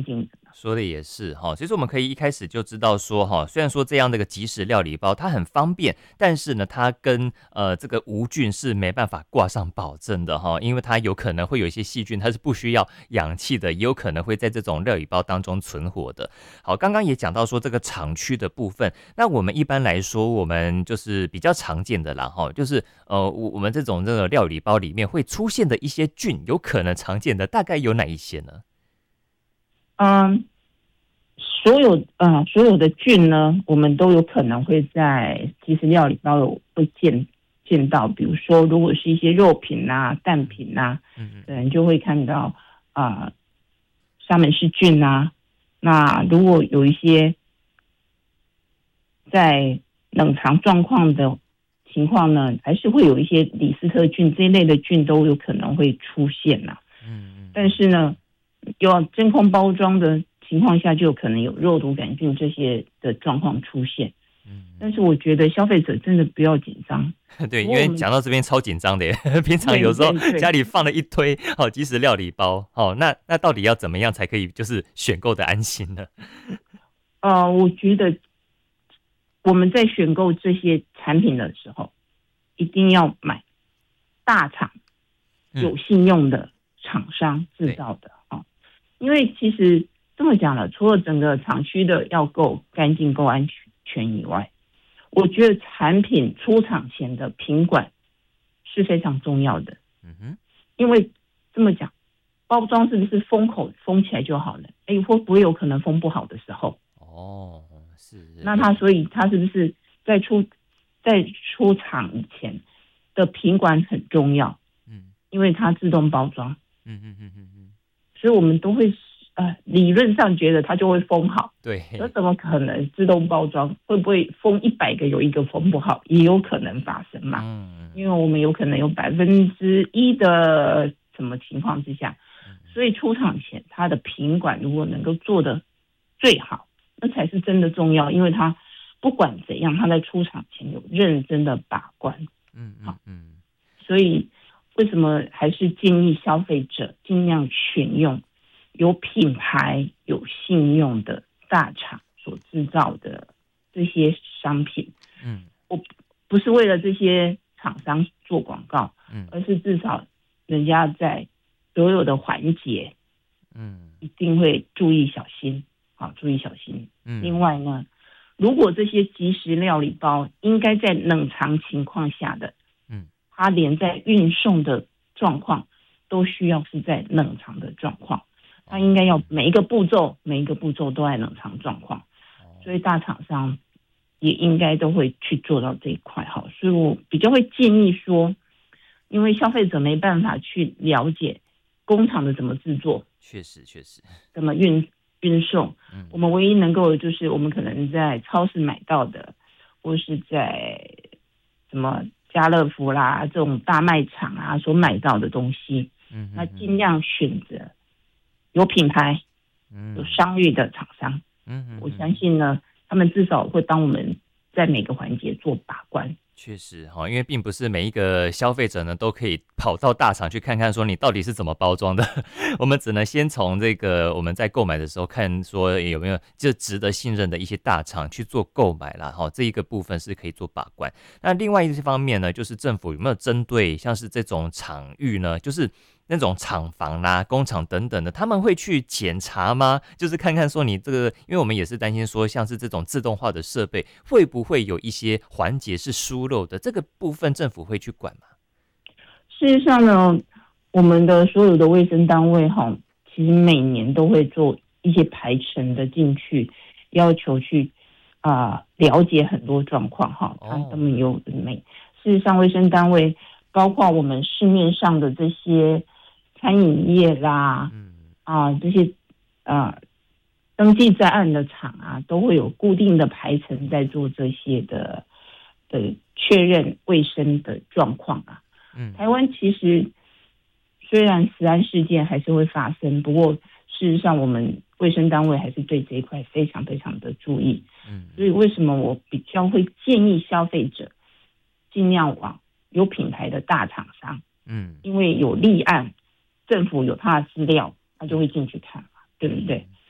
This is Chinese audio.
干净的。 说的也是哈，其实我们可以一开始就知道说哈，虽然说这样的一个即食料理包它很方便，但是呢，它跟这个无菌是没办法挂上保证的哈，因为它有可能会有一些细菌，它是不需要氧气的，也有可能会在这种料理包当中存活的。好，刚刚也讲到说这个厂区的部分，那我们一般来说，我们就是比较常见的啦哈，就是我们这个料理包里面会出现的一些菌，有可能常见的大概有哪一些呢？ 嗯，所有的菌呢，我们都有可能会在即食料理包会见到，比如说如果是一些肉品啊、蛋品啊，可能就会看到沙门氏菌啊。那如果有一些在冷藏状况的情况呢，还是会有一些李斯特菌这一类的菌都有可能会出现呐。但是呢，有真空包装的情况下，就有可能有肉毒杆菌这些的状况出现。但是我觉得消费者真的不要紧张。 对，因为讲到这边超紧张的耶，平常有时候对对对， 家里放了一堆即食料理包，那到底要怎么样才可以就是选购的安心呢？ 我觉得我们在选购这些产品的时候，一定要买大厂有信用的厂商制造的因为其实这么讲了，除了整个厂区的要够干净、够安全以外，我觉得产品出厂前的品管是非常重要的。因为这么讲，包装是不是封口封起来就好了？会不会有可能封不好的时候？ 是。 那所以它是不是在出厂以前的品管很重要？因为它自动包装。所以我们都会理论上觉得它就会封好。 对。 那怎么可能自动包装？会不会封100个有一个封不好？也有可能发生嘛。因为我们有可能有1%的什么情况之下，所以出厂前它的品管如果能够做得最好，那才是真的重要。因为它不管怎样，它在出厂前有认真的把关。所以为什么还是建议消费者尽量选用有品牌、有信用的大厂所制造的这些商品？我不是为了这些厂商做广告，而是至少人家在所有的环节，一定会注意小心，注意小心。另外呢，如果这些即食料理包应该在冷藏情况下的，它连在运送的状况都需要是在冷藏的状况，它应该要每一个步骤都在冷藏状况。所以大厂商也应该都会去做到这一块。所以我比较会建议说，因为消费者没办法去了解工厂的怎么制作， 确实怎么运送。我们唯一能够的就是我们可能在超市买到的，或是在什么家乐福啦这种大卖场啊所买到的东西，那尽量选择有品牌、有商誉的厂商。我相信呢，他们至少会帮我们在每个环节做把关。 确实因为并不是每一个消费者呢都可以跑到大厂去看看说你到底是怎么包装的，我们只能先从这个我们在购买的时候看说有没有就值得信任的一些大厂去做购买啦。这一个部分是可以做把关。那另外一些方面呢，就是政府有没有针对像是这种场域呢，就是那种厂房啦、工厂等等的，他们会去检查吗？就是看看说你这个，因为我们也是担心说，像是这种自动化的设备，会不会有一些环节是疏漏的？这个部分政府会去管吗？ 事实上呢，我们的所有的卫生单位其实每年都会做一些排程的进去，要求去了解很多状况他们有事实上卫生单位包括我们市面上的这些餐饮业啦，这些登记在案的厂都会有固定的排程在做这些的确认卫生的状况台湾其实虽然食安事件还是会发生，不过事实上我们卫生单位还是对这一块非常非常的注意。所以为什么我比较会建议消费者尽量往有品牌的大厂商，因为有立案，政府有他的资料，他就会进去看嘛，对不对？